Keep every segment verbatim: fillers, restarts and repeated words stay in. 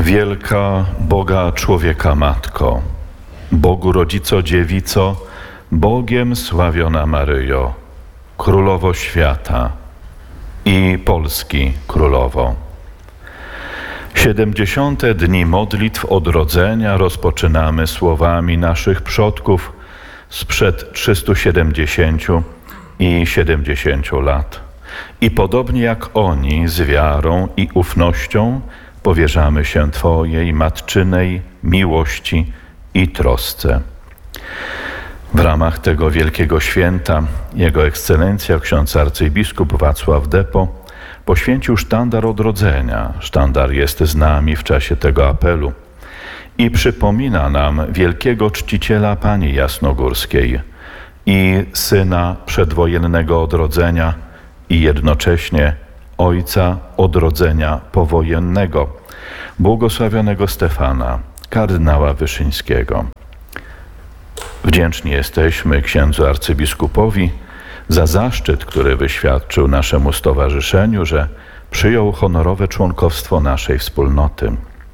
Wielka Boga człowieka Matko, Bogu Rodzico Dziewico, Bogiem sławiona Maryjo, Królowo Świata i Polski Królowo. Siedemdziesiąte dni modlitw odrodzenia rozpoczynamy słowami naszych przodków sprzed trzystu siedemdziesięciu i siedemdziesięciu lat. I podobnie jak oni z wiarą i ufnością powierzamy się Twojej matczynej miłości i trosce. W ramach tego wielkiego święta Jego Ekscelencja ksiądz arcybiskup Wacław Depo poświęcił sztandar odrodzenia. Sztandar jest z nami w czasie tego apelu i przypomina nam wielkiego czciciela Pani Jasnogórskiej i syna przedwojennego odrodzenia i jednocześnie ojca odrodzenia powojennego, błogosławionego Stefana, kardynała Wyszyńskiego. Wdzięczni jesteśmy księdzu arcybiskupowi za zaszczyt, który wyświadczył naszemu stowarzyszeniu, że przyjął honorowe członkostwo naszej wspólnoty.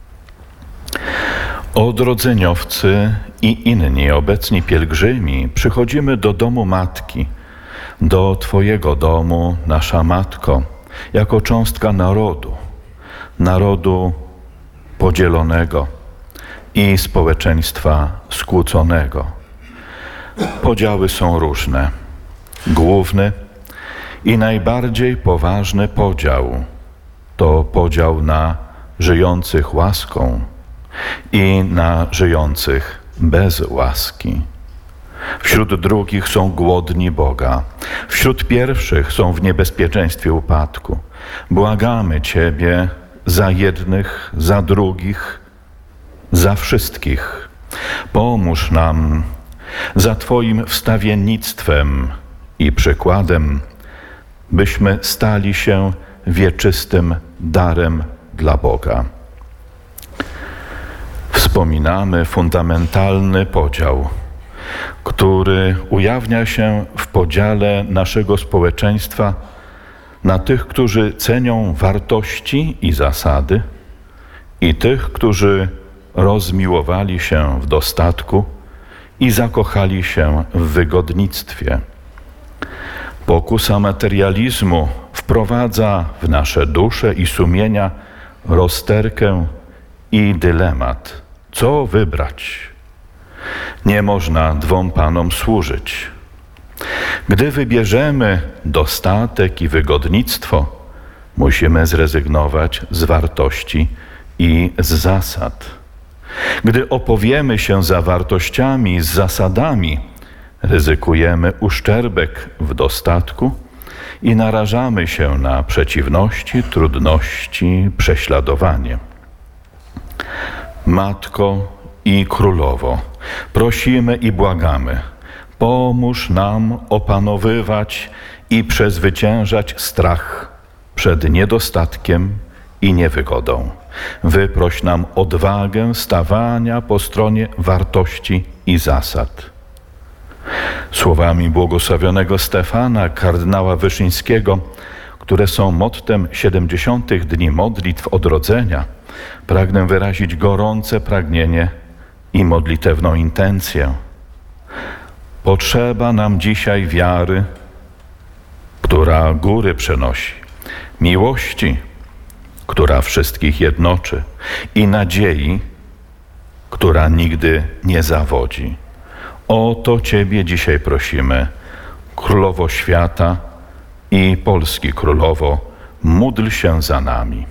Odrodzeniowcy i inni obecni pielgrzymi przychodzimy do domu Matki, do Twojego domu, nasza Matko, jako cząstka narodu, narodu podzielonego i społeczeństwa skłóconego. Podziały są różne. Główny i najbardziej poważny podział to podział na żyjących łaską i na żyjących bez łaski. Wśród drugich są głodni Boga, wśród pierwszych są w niebezpieczeństwie upadku. Błagamy Ciebie za jednych, za drugich, za wszystkich. Pomóż nam za Twoim wstawiennictwem i przykładem, byśmy stali się wieczystym darem dla Boga. Wspominamy fundamentalny podział, który ujawnia się w podziale naszego społeczeństwa na tych, którzy cenią wartości i zasady, i tych, którzy rozmiłowali się w dostatku i zakochali się w wygodnictwie. Pokusa materializmu wprowadza w nasze dusze i sumienia rozterkę i dylemat. Co wybrać? Nie można dwom panom służyć. Gdy wybierzemy dostatek i wygodnictwo, musimy zrezygnować z wartości i z zasad. Gdy opowiemy się za wartościami, z zasadami, ryzykujemy uszczerbek w dostatku i narażamy się na przeciwności, trudności, prześladowanie. Matko i Królowo, prosimy i błagamy, pomóż nam opanowywać i przezwyciężać strach przed niedostatkiem i niewygodą. Wyproś nam odwagę stawania po stronie wartości i zasad. Słowami błogosławionego Stefana, kardynała Wyszyńskiego, które są mottem siedemdziesiątych dni modlitw odrodzenia, pragnę wyrazić gorące pragnienie i modlitewną intencję. Potrzeba nam dzisiaj wiary, która góry przenosi, miłości, która wszystkich jednoczy, i nadziei, która nigdy nie zawodzi. O to Ciebie dzisiaj prosimy, Królowo Świata i Polski Królowo, módl się za nami.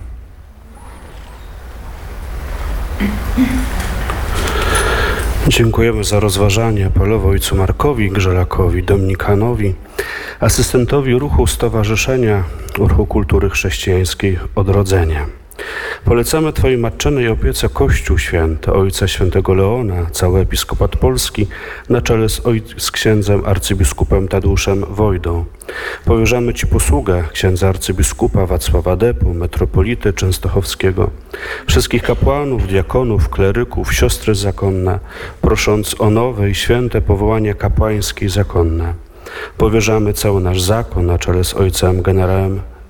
Dziękujemy za rozważanie apelowe ojcu Markowi Grzelakowi, Dominikanowi, asystentowi ruchu Stowarzyszenia Ruchu Kultury Chrześcijańskiej Odrodzenia. Polecamy Twojej matczynej opiece Kościół Święty, Ojca Świętego Leona, cały Episkopat Polski na czele z, oj- z księdzem arcybiskupem Tadeuszem Wojdą. Powierzamy Ci posługę księdza arcybiskupa Wacława Depu, metropolity częstochowskiego, wszystkich kapłanów, diakonów, kleryków, siostry zakonne, prosząc o nowe i święte powołanie kapłańskie i zakonne. Powierzamy cały nasz zakon na czele z ojcem generałem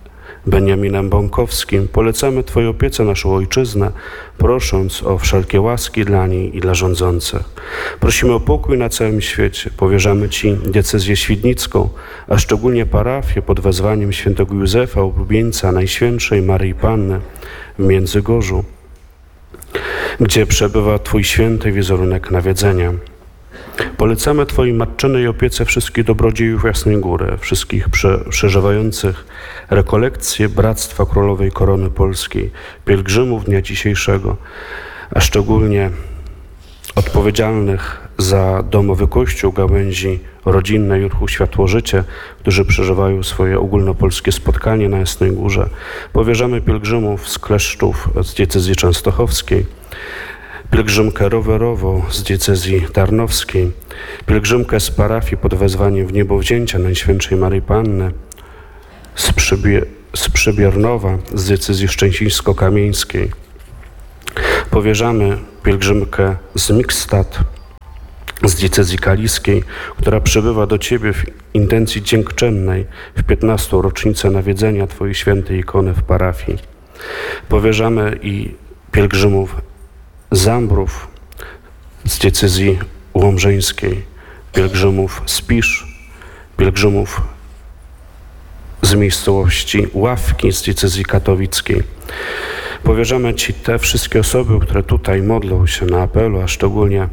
Beniaminem Bąkowskim polecamy Twojej opiece naszą ojczyznę, prosząc o wszelkie łaski dla niej i dla rządzących. Prosimy o pokój na całym świecie. Powierzamy Ci diecezję świdnicką, a szczególnie parafię pod wezwaniem świętego Józefa, oblubieńca Najświętszej Maryi Panny w Międzygorzu, gdzie przebywa Twój święty wizerunek nawiedzenia. Polecamy Twojej matczynej opiece wszystkich dobrodziejów Jasnej Góry, wszystkich prze, przeżywających rekolekcje Bractwa Królowej Korony Polskiej, pielgrzymów dnia dzisiejszego, a szczególnie odpowiedzialnych za domowy kościół gałęzi rodzinnej ruchu Światło-Życie, którzy przeżywają swoje ogólnopolskie spotkanie na Jasnej Górze. Powierzamy pielgrzymów z Kleszczów z diecezji częstochowskiej, pielgrzymkę rowerową z diecezji tarnowskiej, pielgrzymkę z parafii pod wezwaniem w Niebowzięcia Najświętszej Maryi Panny, z, Przybie, z Przybiernowa z diecezji szczęcińsko-kamieńskiej. Powierzamy pielgrzymkę z Mikstad z diecezji kaliskiej, która przybywa do Ciebie w intencji dziękczynnej w piętnastą rocznicę nawiedzenia Twojej świętej ikony w parafii. Powierzamy i pielgrzymów Zambrów z diecezji łomżyńskiej, pielgrzymów z Pisz, pielgrzymów z miejscowości Ławki z diecezji katowickiej. Powierzamy Ci te wszystkie osoby, które tutaj modlą się na apelu, a szczególnie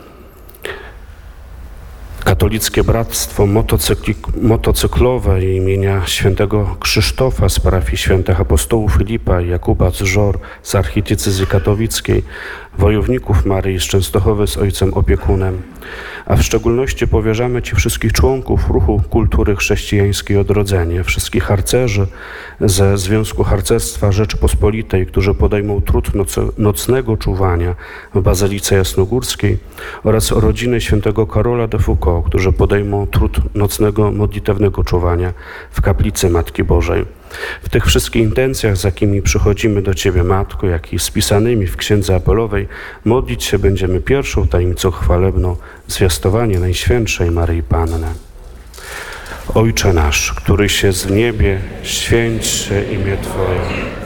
Katolickie Bractwo Motocykli, Motocyklowe imienia świętego Krzysztofa z parafii świętych apostołów Filipa i Jakuba z Żor z archidiecezji katowickiej, wojowników Maryi z Częstochowy z ojcem opiekunem, a w szczególności powierzamy Ci wszystkich członków ruchu kultury chrześcijańskiej Odrodzenie, wszystkich harcerzy ze Związku Harcerstwa Rzeczypospolitej, którzy podejmą trud noc- nocnego czuwania w Bazylice Jasnogórskiej, oraz rodziny świętego Karola de Foucault, którzy podejmą trud nocnego modlitewnego czuwania w Kaplicy Matki Bożej. W tych wszystkich intencjach, z jakimi przychodzimy do Ciebie, Matko, jak i spisanymi w Księdze Apelowej, modlić się będziemy pierwszą tajemnicą chwalebną, zwiastowanie Najświętszej Maryi Panny. Ojcze nasz, któryś jest w niebie, święć się imię Twoje.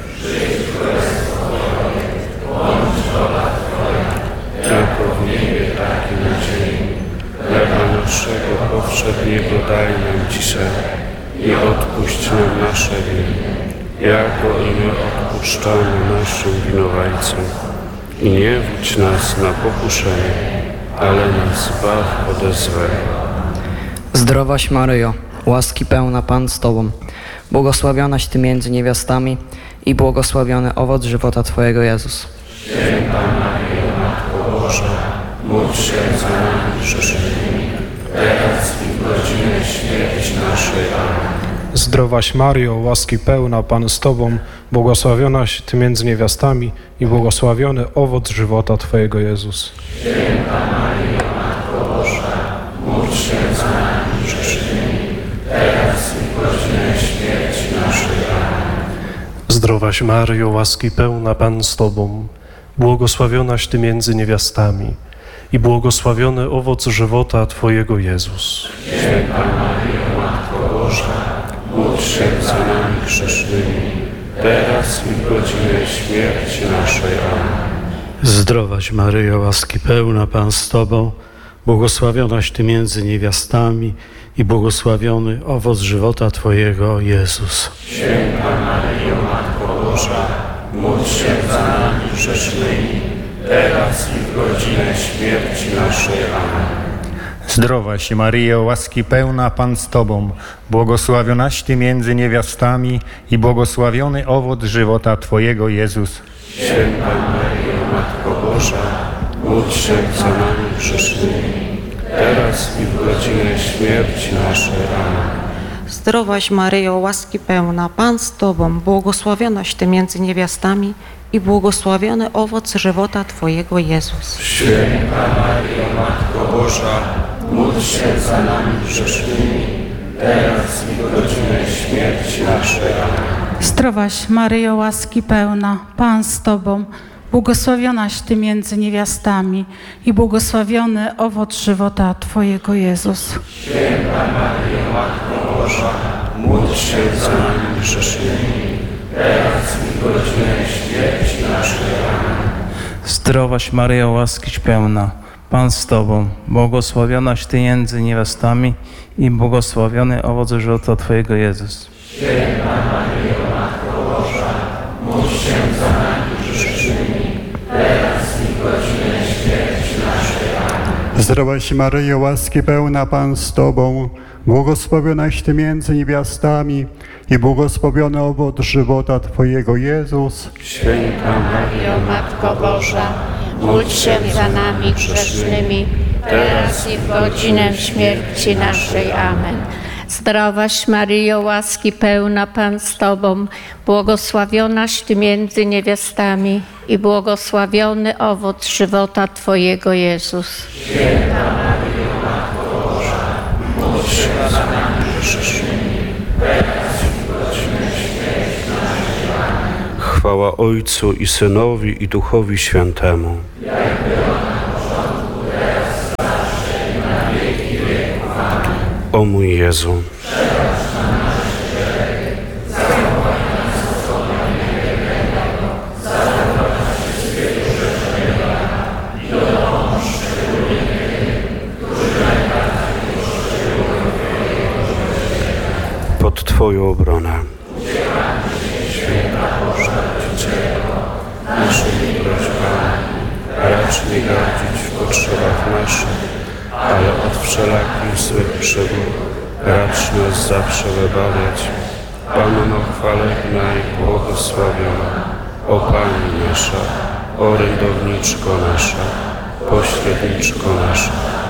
Jako w niebie, tak i na ziemi. Chleba naszego powszedniego daj nam dzisiaj i odpuść nam nasze winy, jako i my odpuszczamy naszym winowajcom. I nie wódź nas na pokuszenie, ale nas zbaw ode złego. Zdrowaś Maryjo, łaski pełna Pan z Tobą, błogosławionaś Ty między niewiastami i błogosławiony owoc żywota Twojego Jezus. Święta Maryjo, Matko Boża, módl się za nami grzesznymi, teraz i w godzinę śmierci naszej. Amen. Zdrowaś Maryjo, łaski pełna Pan z Tobą, błogosławionaś Ty między niewiastami i błogosławiony owoc żywota Twojego Jezus. Święta Maryjo, Matko Boża, módl się za nami grzesznymi, teraz i w godzinę śmierci naszej. Amen. Zdrowaś Maryjo, łaski pełna Pan z Tobą, błogosławionaś Ty między niewiastami i błogosławiony owoc żywota Twojego Jezus. Święta Maryjo, Matko Boża, módl się za nami grzesznymi, teraz i w godzinę śmierci naszej. Amen. Zdrowaś Maryjo, łaski pełna Pan z Tobą, błogosławionaś Ty między niewiastami i błogosławiony owoc żywota Twojego Jezus. Święta Maryjo, Matko Boża, módl się za nami grzesznymi, teraz i w godzinę śmierci naszej. Amen. Zdrowaś Maryjo, łaski pełna Pan z Tobą, błogosławionaś Ty między niewiastami i błogosławiony owoc żywota Twojego Jezus. Święta Maryjo, Matko Boża, módl się za nami grzesznymi, teraz i w godzinę śmierci naszej. Amen. Zdrowaś Maryjo, łaski pełna, Pan z Tobą, błogosławionaś Ty między niewiastami i błogosławiony owoc żywota Twojego Jezus. Święta Maryjo, Matko Boża, módl się za nami grzesznymi, teraz i w godzinę śmierci naszej. Amen. Zdrowaś Maryjo, łaski pełna, Pan z Tobą, błogosławionaś Ty między niewiastami i błogosławiony owoc żywota Twojego Jezus. Święta Maryjo, Matko Boża, módl się za nami grzesznymi, Zdrowaś Maryjo, łaskiś pełna, Pan z Tobą, błogosławionaś Ty między niewiastami i błogosławiony owoc żywota Twojego Jezus. Święta Maryjo, Matko Boża, módl się za nami grzesznymi, teraz i w godzinę śmierci naszej. Amen. Zdrowaś Maryjo, łaski pełna, Pan z Tobą, błogosławionaś Ty między niewiastami i błogosławiony owoc żywota Twojego Jezus. Święta Maryjo, Matko Boża, módl się za nami grzesznymi, teraz i w godzinę śmierci naszej. Amen. Zdrowaś Maryjo, łaski pełna, Pan z Tobą, błogosławionaś Ty między niewiastami i błogosławiony owoc żywota Twojego Jezus. Święta Maryjo, Matko Boża, módl się za nami grzesznymi, teraz i w godzinę śmierci naszej. Amen. Chwała Ojcu i Synowi i Duchowi Świętemu. Jak była na początku, teraz, zawsze i na wieki wieków. Amen. O mój Jezu, pod Twoją obronę. Święta Boża Rodzicielko, naszymi prośbami racz nie gardzić w potrzebach naszych, ale od wszelakich złych przygód racz nas zawsze wybawiać. Panno chwalebna i błogosławiona, o Pani nasza, orędowniczko nasza, pośredniczko nasza,